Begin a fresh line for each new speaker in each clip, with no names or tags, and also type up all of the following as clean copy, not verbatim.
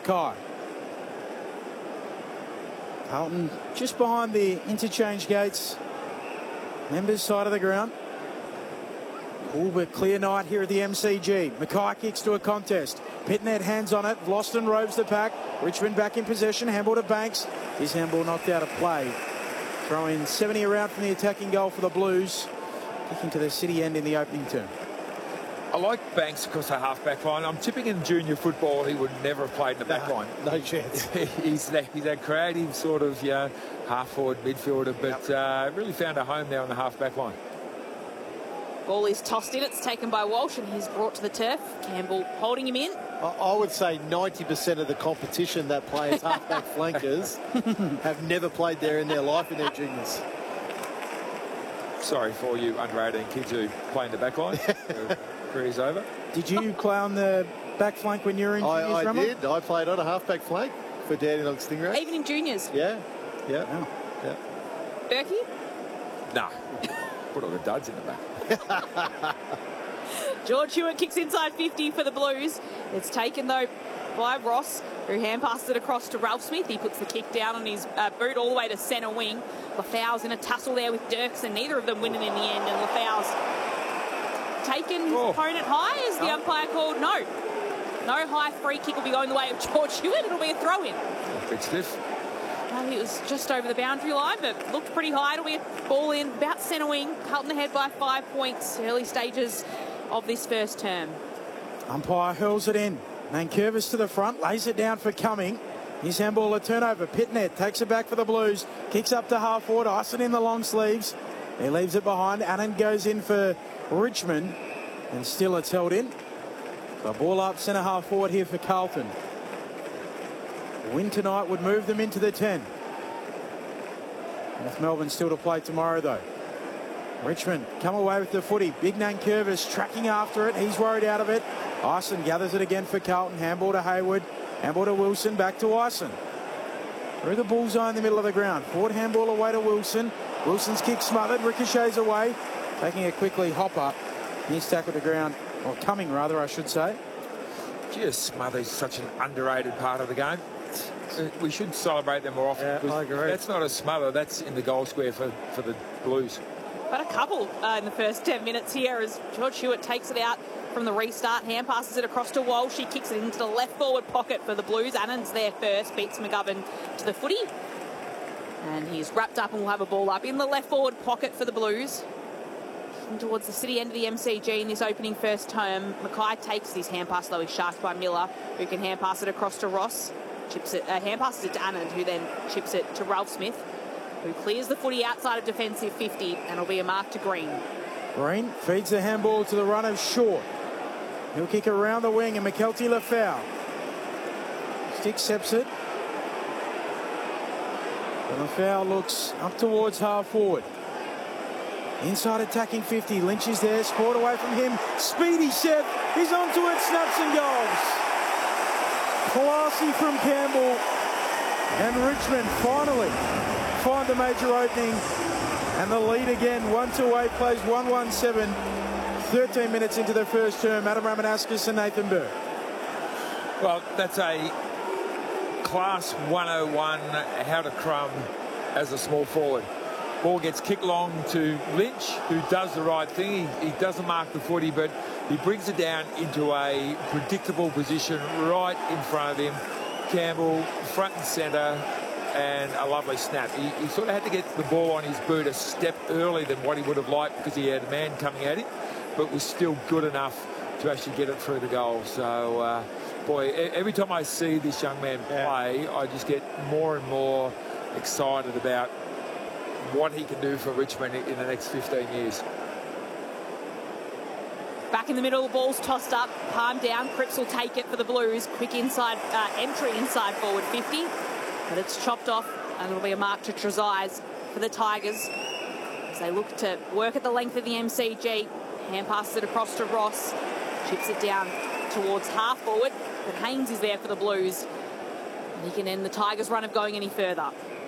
Mackay. Carlton just behind the interchange gates. Members side of the ground. Cool but clear night here at the MCG. Mackay kicks to a contest. Pitnet hands on it. Vlauston robes the pack. Richmond back in possession. Handball to Banks. His handball knocked out of play. Throw in 70 around from the attacking goal for the Blues. Kicking to the City end in the opening term.
I like Banks across the half-back line. I'm tipping in junior football he would never have played in the back line.
No chance.
he's that creative sort of half-forward midfielder, but really found a home there on the half-back line.
Ball is tossed in. It's taken by Walsh and he's brought to the turf. Campbell holding him in.
I would say 90% of the competition that play as half-back flankers have never played there in their life in their juniors.
Sorry for you under-18 kids who play in the back line. Career's over.
Did you play on the back flank when you were in juniors,
I did. I played on a half-back flank for Dandenong Stingrays.
Even in juniors?
Yeah.
Oh.
Berkey?
Nah. Put all the duds in the back.
George Hewitt kicks inside 50 for the Blues. It's taken, though, by Ross, who hand passes it across to Ralph Smith. He puts the kick down on his boot all the way to centre wing. Lafau's in a tussle there with Dirks, and neither of them winning in the end. And Lafau's taken his opponent high as the umpire called no. No high free kick will be going the way of George Hewitt. It'll be a throw-in.
Bit stiff.
It was just over the boundary line, but looked pretty high. It'll be a ball in about centre wing. Carlton ahead by 5 points. Early stages of this first term.
Umpire hurls it in. Nankervis to the front, lays it down for Cumming. His handball a turnover. Pitnet takes it back for the Blues. Kicks up to half forward. Ison in the long sleeves. He leaves it behind. Annan goes in for Richmond. And still it's held in. The ball up centre half forward here for Carlton. Win tonight would move them into the 10. North Melbourne still to play tomorrow though. Richmond come away with the footy. Big Nankervis tracking after it. He's worried out of it. Ison gathers it again for Carlton. Handball to Hayward. Handball to Wilson. Back to Ison. Through the bullseye in the middle of the ground. Forward handball away to Wilson. Wilson's kick smothered. Ricochets away. Taking it quickly. Hopper. He's tackled to ground. Or coming rather, I should say.
Just Smother's such an underrated part of the game. We should celebrate them more often.
Yeah, I agree.
That's not a smother. That's in the goal square for the Blues.
But a couple in the first 10 minutes here as George Hewitt takes it out from the restart. Hand passes it across to Walsh. He kicks it into the left forward pocket for the Blues. Annan's there first. Beats McGovern to the footy. And he's wrapped up and will have a ball up in the left forward pocket for the Blues. Towards the City end of the MCG in this opening first term. Mackay takes his hand pass, though he's shanked by Miller, who can hand pass it across to Ross. Hand passes it to Annan, who then chips it to Ralph Smith, who clears the footy outside of defensive 50, and it'll be a mark to Green.
Green feeds the handball to the run of Short. He'll kick around the wing, and McKelty Lafau. Stick steps it. And Lafau looks up towards half forward. Inside attacking 50. Lynch is there. Scored away from him. Speedy Seth. He's onto it. Snaps and goals. Classy from Campbell. And Richmond finally find a major opening. And the lead again. 1-8 plays 1-1-7. 13 minutes into the first term. Adam Ramanauskas and Nathan Burke.
Well, that's a class 101 how to crumb as a small forward. Ball gets kicked long to Lynch, who does the right thing. He doesn't mark the footy, but he brings it down into a predictable position right in front of him. Campbell, front and centre, and a lovely snap. He sort of had to get the ball on his boot a step earlier than what he would have liked because he had a man coming at him, but was still good enough to actually get it through the goal. So, boy, every time I see this young man play, I just get more and more excited about what he can do for Richmond in the next 15 years.
Back in the middle, the ball's tossed up, palm down. Cripps will take it for the Blues. Quick inside entry inside forward 50, but it's chopped off, and it'll be a mark to Trezise for the Tigers as they look to work at the length of the MCG. Hand passes it across to Ross, chips it down towards half forward, but Haynes is there for the Blues, and he can end the Tigers' run of going any further.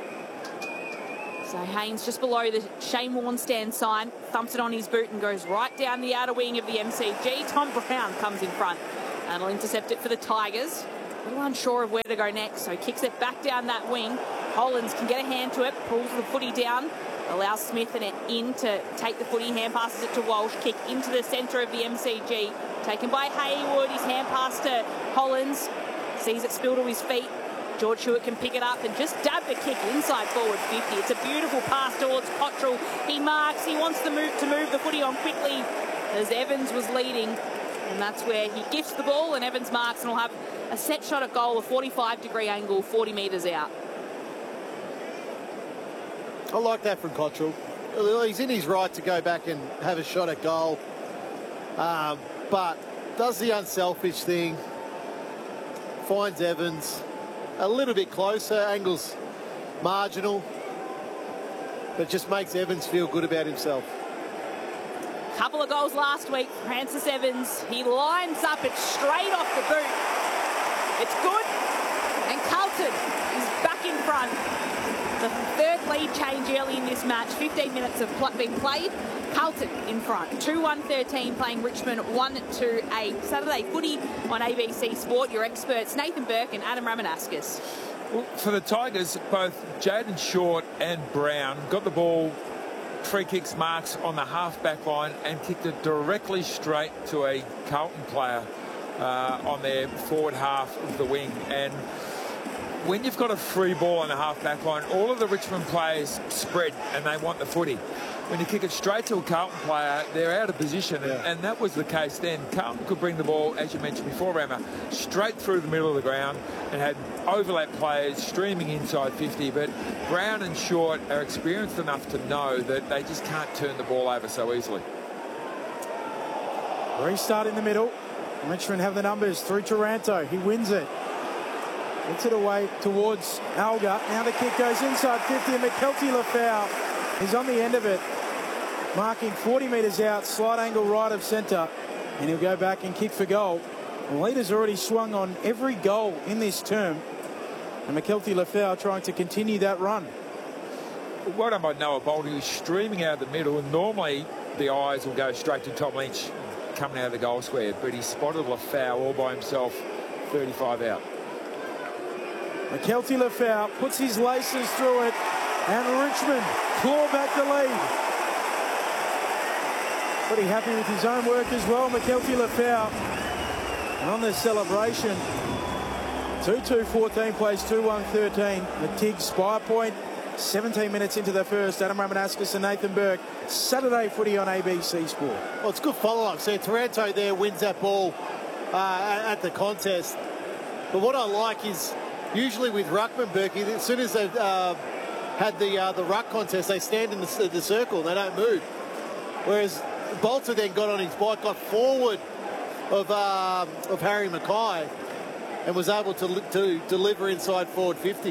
So Haynes just below the Shane Warne stand sign, thumps it on his boot and goes right down the outer wing of the MCG. Tom Brown comes in front and will intercept it for the Tigers. a little unsure of where to go next, so kicks it back down that wing. Hollands can get a hand to it, pulls the footy down, allows Smith and it in to take the footy, hand passes it to Walsh, kick into the centre of the MCG, taken by Haywood, his hand pass to Hollands, sees it spill to his feet. George Hewitt can pick it up and just dab the kick inside forward 50. It's a beautiful pass towards Cottrell. He marks, he wants to move the footy on quickly as Evans was leading, and that's where he gifts the ball and Evans marks and will have a set shot at goal, a 45-degree angle, 40 metres out.
I like that from Cottrell. He's in his right to go back and have a shot at goal, but does the unselfish thing, finds Evans a little bit closer, angles marginal, but just makes Evans feel good about himself.
Couple of goals last week, Francis Evans. He lines up it straight off the boot. It's good, and Carlton is back in front. The third lead change early in this match. 15 minutes have been played. Carlton in front. 2-1-13 playing Richmond 1-2-8. Saturday footy on ABC Sport. Your experts Nathan Burke and Adam Ramanauskas.
Well, for the Tigers, both Jaden Short and Brown got the ball, free kicks marks on the half-back line and kicked it directly straight to a Carlton player on their forward half of the wing. And when you've got a free ball on the half-back line, all of the Richmond players spread and they want the footy. When you kick it straight to a Carlton player, they're out of position, and that was the case then. Carlton could bring the ball, as you mentioned before, Rama, straight through the middle of the ground and had overlap players streaming inside 50, but Brown and Short are experienced enough to know that they just can't turn the ball over so easily.
Restart in the middle. Richmond have the numbers through Taranto. He wins it. Gets it away towards Alga. Now the kick goes inside 50 and McKelty Lafau is on the end of it. Marking 40 metres out, slight angle right of centre. And he'll go back and kick for goal. The leader's already swung on every goal in this term. And McKelty Lafau trying to continue that run.
What done by Noah Bolt? He was streaming out of the middle, and normally the eyes will go straight to Tom Lynch coming out of the goal square. But he spotted Lafau all by himself, 35 out.
McKelty Lafau puts his laces through it, and Richmond claw back the lead. Pretty happy with his own work as well, McKelty Lafau. And on the celebration, 2-2-14 plays 2-1-13. The Tig Spire Point, 17 minutes into the first. Adam Ramanauskas and Nathan Burke. Saturday footy on ABC Sport.
Well, it's good follow-up. So Taranto there wins that ball at the contest. But what I like is, usually with ruckman, Berkey, as soon as they've had the ruck contest, they stand in the circle and they don't move. Whereas Bolter then got on his bike, got forward of Harry Mackay and was able to deliver inside forward 50.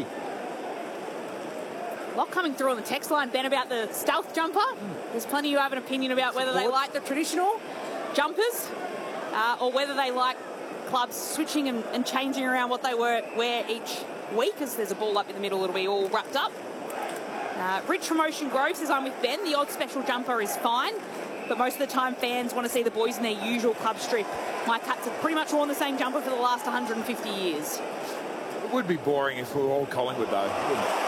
A lot coming through on the text line, Ben, about the stealth jumper. There's plenty who have an opinion about whether they like the traditional jumpers or whether they like clubs switching and changing around what they wear each week. As there's a ball up in the middle, it'll be all wrapped up. Rich from Ocean Grove says, I'm with Ben. The odd special jumper is fine, but most of the time fans want to see the boys in their usual club strip. My Cats have pretty much worn the same jumper for the last 150 years.
It would be boring if we were all Collingwood, though, wouldn't it?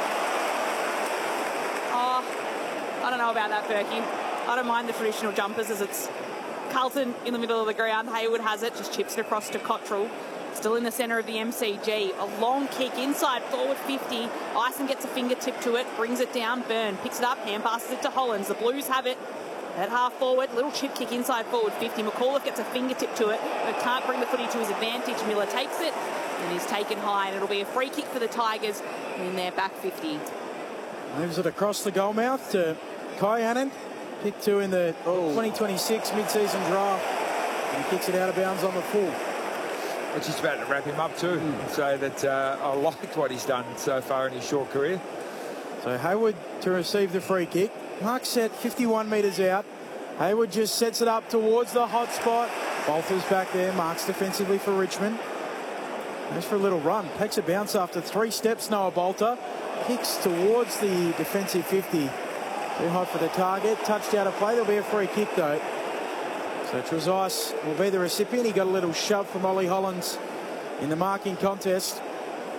I don't know about that, Berkey. I don't mind the traditional jumpers as it's Carlton in the middle of the ground. Haywood has it, just chips it across to Cottrell. Still in the centre of the MCG. A long kick inside forward 50. Ison gets a fingertip to it, brings it down. Byrne picks it up, hand passes it to Hollands. The Blues have it at half forward. Little chip kick inside forward 50. McAuliffe gets a fingertip to it, but can't bring the footy to his advantage. Miller takes it and he's taken high, and it'll be a free kick for the Tigers in their back 50.
Moves it across the goal mouth to Kai Annan. Pick 2 in the 2026 mid-season draft. And he kicks it out of bounds on the full.
It's just about to wrap him up too, and say that I liked what he's done so far in his short career.
So Haywood to receive the free kick. Mark set 51 metres out. Haywood just sets it up towards the hot spot. Bolter's back there. Marks defensively for Richmond. Goes for a little run. Takes a bounce after 3 steps, Noah Bolter. Kicks towards the defensive 50. Too hot for the target. Touched out of play. There'll be a free kick though. So Trezise will be the recipient. He got a little shove from Ollie Hollands in the marking contest.